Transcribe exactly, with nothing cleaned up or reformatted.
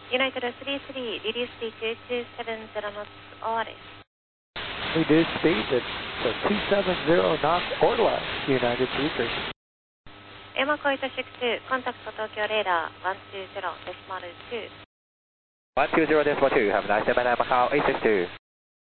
United three three, reduce speed to two seven zero knots or less. Reduce speed to, to two seven zero knots or less, United three three. Emma Koita six two, contact Tokyo radar one two zero decimal two. one two zero decimal two, have a nice day, Macau eight six two.